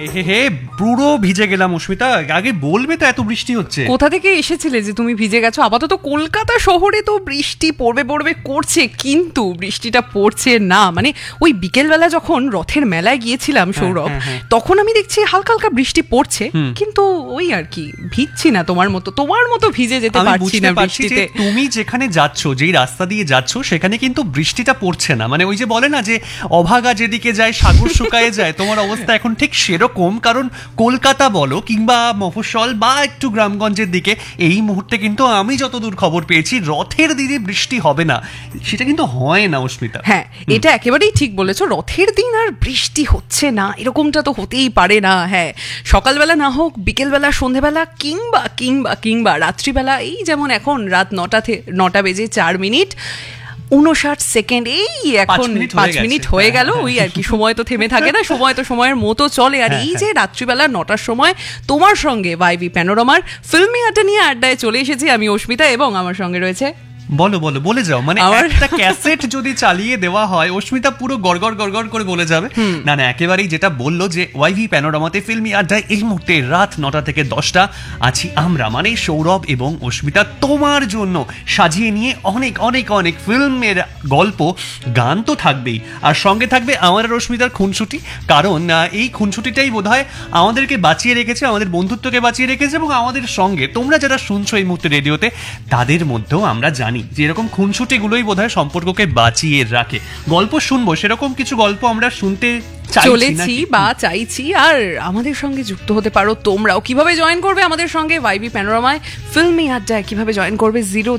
হে পুরো ভিজে গেলাম অস্মিতা, আগে বলবে তো এত বৃষ্টি হচ্ছে। কোথা থেকে এসেছিলে যে তুমি ভিজে গেছো? আপাতত কলকাতা শহরে তো বৃষ্টি পড়বে পড়বে করছে, কিন্তু বৃষ্টিটা পড়ছে না। মানে ওই বিকেলবেলা যখন রথের মেলায় গিয়েছিলাম সৌরভ, তখন আমি দেখছি হালকা হালকা বৃষ্টি পড়ছে, কিন্তু ওই আর কি ভিজছি না তোমার মতো ভিজে যেতে পারছি না বৃষ্টিতে। তুমি যেখানে যাচ্ছ, যেই রাস্তা দিয়ে যাচ্ছ, সেখানে কিন্তু বৃষ্টিটা পড়ছে না। মানে ওই যে বলে না যে অভাগা যেদিকে যায় সাগর শুকায়ে যায়, তোমার অবস্থা এখন ঠিক সেরকম। কারণ কলকাতা বলো কিংবা মফস্বল বা একটু গ্রামগঞ্জের দিকে এই মুহূর্তে কিন্তু আমি যতদূর খবর পেয়েছি রথের দিনে বৃষ্টি হবে না, সেটা কিন্তু হয় না অস্মিতা। হ্যাঁ, এটা একেবারেই ঠিক বলেছো। রথের দিন আর বৃষ্টি হচ্ছে না এরকমটা তো হতেই পারে না। হ্যাঁ, সকালবেলা না হোক, বিকেলবেলা, সন্ধেবেলা কিংবা কিংবা কিংবা রাত্রিবেলা, এই যেমন এখন রাত 9টা বেজে 4 মিনিট 59 সেকেন্ড, এই এখন 5 মিনিট হয়ে গেল। ওই আর কি, সময় তো থেমে থাকে না, সময় তো সময়ের মতো চলে। আর এই যে রাত্রিবেলা 9টার সময় তোমার সঙ্গে ওয়াইভি প্যানোরামার ফিল্মি আড্ডা নিয়ে আড্ডায় চলে এসেছি আমি অস্মিতা, এবং আমার সঙ্গে রয়েছে। বলো বলো, বলে যাও। মানে একটা ক্যাসেট যদি চালিয়ে দেওয়া হয় অস্মিতা পুরো গড়গড় গড়গড় করে বলে যাবে। না না, একেবারেই যেটা বললো যে ওয়াইভি প্যানোরামাতে ফিল্মি আড্ডায় এই মুহূর্তে রাত 9টা থেকে 10টা আছি আমরা, মানে সৌরভ এবং অস্মিতা, তোমার জন্য সাজিয়ে নিয়ে অনেক অনেক অনেক ফিল্মের গল্প, গান তো থাকবেই, আর সঙ্গে থাকবে আমার আর অস্মিতার খুনসুটি। কারণ এই খুনসুটিটাই বোধহয় আমাদেরকে বাঁচিয়ে রেখেছে, আমাদের বন্ধুত্বকে বাঁচিয়ে রেখেছে, এবং আমাদের সঙ্গে তোমরা যারা শুনছো এই মুহূর্তে রেডিওতে, তাদের মধ্যেও আমরা জানি যে এরকম খুনসুটিগুলোই বোধহয় সম্পর্ককে বাঁচিয়ে রাখে। গল্প শুনবো, সেরকম কিছু গল্প আমরা শুনতে চলেছি বা চাইছি। আর আমাদের সঙ্গে যুক্ত হতে পারো তোমরাও। কিভাবে জয়েন করবে আমাদের সঙ্গে ওয়াইভি প্যানোরামায় ফিল্মি আড্ডায়? কিভাবে জয়েন করবে?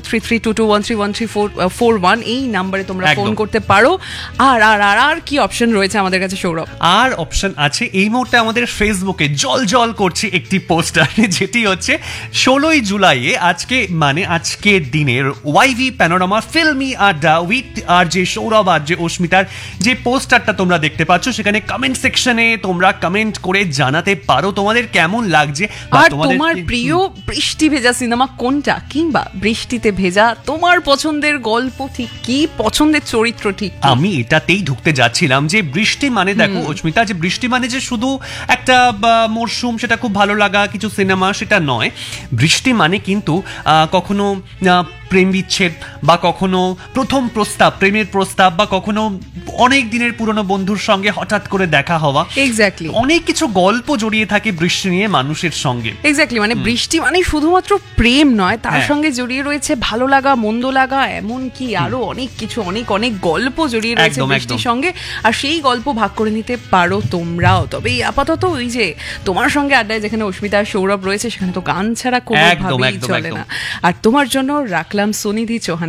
0332213141 এই নাম্বারে তোমরা ফোন করতে পারো। আর আর আর আর কি অপশন রয়েছে আমাদের কাছে সৌরভ? আর অপশন আছে এই মুহূর্তে আমাদের ফেসবুকে জল জল করছে একটি পোস্টার, যেটি হচ্ছে 16ই জুলাইয়ে আজকে, মানে আজকের দিনের ওয়াইভি প্যানোরামা ফিল্মি আড্ডা উইথ আর যে সৌরভ আর যে অস্মিতার যে পোস্টারটা তোমরা দেখতে পাচ্ছ, সেখানে কমেন্ট সেকশনে তোমরা কমেন্ট করে জানাতে পারো তোমাদের কেমন লাগছে, আর তোমার প্রিয় বৃষ্টি ভেজা সিনেমা কোনটা, কিংবা বৃষ্টিতে ভেজা তোমার পছন্দের গল্প ঠিক কি, পছন্দের চরিত্র ঠিক। আমি এটাতেই ঢুকতে যাচ্ছিলাম যে বৃষ্টি মানে, দেখো অস্মিতা, যে বৃষ্টি মানে যে শুধু একটা মরশুম, সেটা খুব ভালো লাগা কিছু সিনেমা, সেটা নয়। বৃষ্টি মানে কিন্তু কখনো প্রেম বিচ্ছেদ, বা কখনো প্রথম প্রস্তাব, প্রেমের প্রস্তাব, বা কখনো অনেক দিনের পুরনো বন্ধুর সঙ্গে হঠাৎ করে দেখা হওয়া। এক্স্যাক্টলি, অনেক কিছু গল্প জড়িয়ে থাকে বৃষ্টি নিয়ে মানুষের সঙ্গে। এক্স্যাক্টলি, মানে বৃষ্টি মানে শুধুমাত্র প্রেম নয়, তার সঙ্গে জড়িয়ে রয়েছে ভালো লাগা, মন্দ লাগা, এমন কি আরো অনেক কিছু, অনেক অনেক গল্প জড়িয়ে রয়েছে বৃষ্টির সঙ্গে। আর সেই গল্প ভাগ করে নিতে পারো তোমরাও। তবে আপাতত ওই যে তোমার সঙ্গে আড্ডায় যেখানে অস্মিতা আর সৌরভ রয়েছে, সেখানে তো গান ছাড়া কোনোভাবেই চলে না। আর তোমার জন্য রাখলাম সুনিধি চৌহান